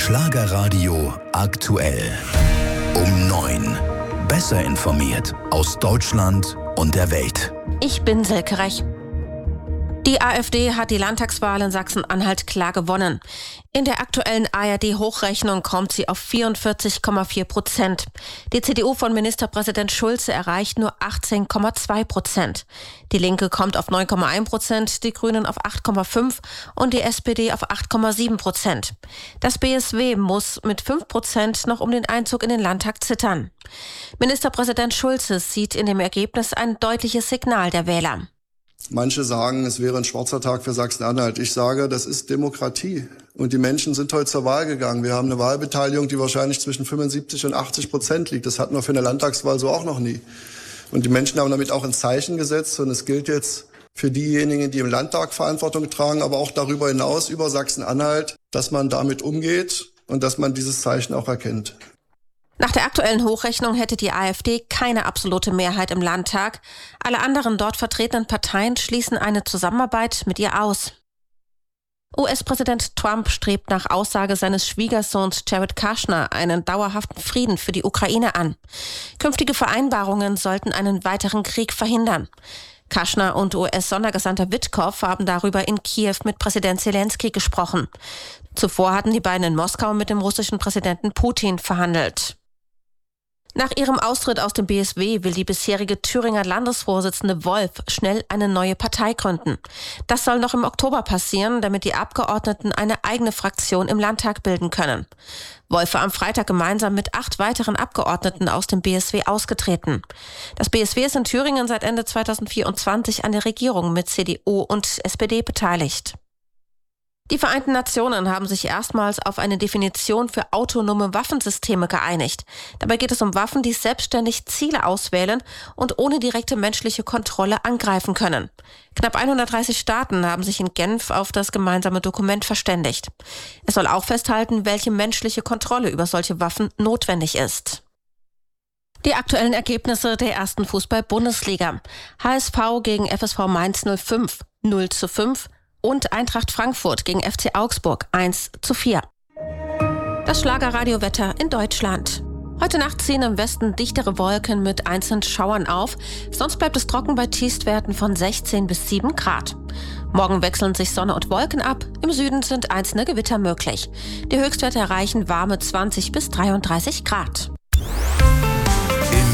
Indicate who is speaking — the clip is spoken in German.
Speaker 1: Schlagerradio aktuell. Um 9. Besser informiert aus Deutschland und der Welt.
Speaker 2: Ich bin Silke Rech. Die AfD hat die Landtagswahl in Sachsen-Anhalt klar gewonnen. In der aktuellen ARD-Hochrechnung kommt sie auf 44,4%. Die CDU von Ministerpräsident Schulze erreicht nur 18,2%. Die Linke kommt auf 9,1%, die Grünen auf 8,5% und die SPD auf 8,7%. Das BSW muss mit 5% noch um den Einzug in den Landtag zittern. Ministerpräsident Schulze sieht in dem Ergebnis ein deutliches Signal der Wähler.
Speaker 3: Manche sagen, es wäre ein schwarzer Tag für Sachsen-Anhalt. Ich sage, das ist Demokratie. Und die Menschen sind heute zur Wahl gegangen. Wir haben eine Wahlbeteiligung, die wahrscheinlich zwischen 75% und 80% liegt. Das hatten wir für eine Landtagswahl so auch noch nie. Und die Menschen haben damit auch ein Zeichen gesetzt. Und es gilt jetzt für diejenigen, die im Landtag Verantwortung tragen, aber auch darüber hinaus über Sachsen-Anhalt, dass man damit umgeht und dass man dieses Zeichen auch erkennt.
Speaker 2: Nach der aktuellen Hochrechnung hätte die AfD keine absolute Mehrheit im Landtag. Alle anderen dort vertretenen Parteien schließen eine Zusammenarbeit mit ihr aus. US-Präsident Trump strebt nach Aussage seines Schwiegersohns Jared Kushner einen dauerhaften Frieden für die Ukraine an. Künftige Vereinbarungen sollten einen weiteren Krieg verhindern. Kushner und US-Sondergesandter Witkow haben darüber in Kiew mit Präsident Zelensky gesprochen. Zuvor hatten die beiden in Moskau mit dem russischen Präsidenten Putin verhandelt. Nach ihrem Austritt aus dem BSW will die bisherige Thüringer Landesvorsitzende Wolf schnell eine neue Partei gründen. Das soll noch im Oktober passieren, damit die Abgeordneten eine eigene Fraktion im Landtag bilden können. Wolf war am Freitag gemeinsam mit 8 weiteren Abgeordneten aus dem BSW ausgetreten. Das BSW ist in Thüringen seit Ende 2024 an der Regierung mit CDU und SPD beteiligt. Die Vereinten Nationen haben sich erstmals auf eine Definition für autonome Waffensysteme geeinigt. Dabei geht es um Waffen, die selbstständig Ziele auswählen und ohne direkte menschliche Kontrolle angreifen können. Knapp 130 Staaten haben sich in Genf auf das gemeinsame Dokument verständigt. Es soll auch festhalten, welche menschliche Kontrolle über solche Waffen notwendig ist. Die aktuellen Ergebnisse der ersten Fußball-Bundesliga. HSV gegen FSV Mainz 05, 0:5. Und Eintracht Frankfurt gegen FC Augsburg 1:4. Das Schlagerradiowetter in Deutschland. Heute Nacht ziehen im Westen dichtere Wolken mit einzelnen Schauern auf. Sonst bleibt es trocken bei Tiefstwerten von 16 bis 7 Grad. Morgen wechseln sich Sonne und Wolken ab. Im Süden sind einzelne Gewitter möglich. Die Höchstwerte erreichen warme 20 bis 33 Grad.